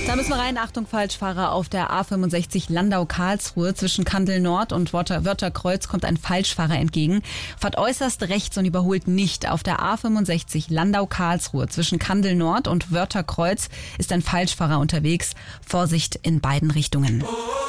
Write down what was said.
Da müssen wir rein. Achtung, Falschfahrer auf der A65 Landau-Karlsruhe. Zwischen Kandel Nord und Wörtherkreuz kommt ein Falschfahrer entgegen. Fahrt äußerst rechts und überholt nicht. Auf der A65 Landau-Karlsruhe zwischen Kandel Nord und Wörtherkreuz ist ein Falschfahrer unterwegs. Vorsicht in beiden Richtungen.